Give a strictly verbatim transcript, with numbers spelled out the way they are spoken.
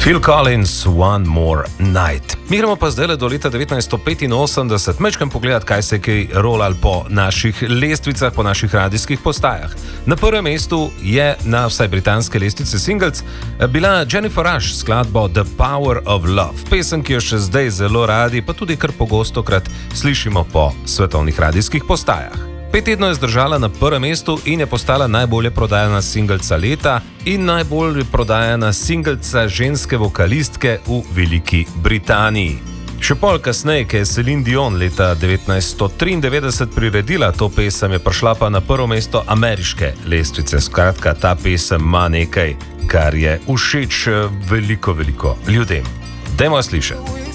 Phil Collins, One More Night. Mi gremo pa zdaj do leta devetnajststo petinosemdeset, mečkam pogledati, kaj se je kaj rolal po naših lestvicah, po naših radijskih postajah. Na prvem mestu je na vsaj britanske lestvice singles bila Jennifer Rush s skladbo The Power of Love, pesem, ki jo še zdaj zelo radi, pa tudi kar pogostokrat slišimo po svetovnih radijskih postajah. Pet tednov je zdržala na prvem mestu in je postala najbolje prodajana singelca leta in najbolje prodajana singelca ženske vokalistke v Veliki Britaniji. Še pol kasneje, ko je Celine Dion leta devetnajststo triindevetdeset priredila to pesem, je prišla pa na prvo mesto ameriške lestvice. Skratka, ta pesem ima nekaj, kar je všeč veliko, veliko ljudem. Dajmo slišati.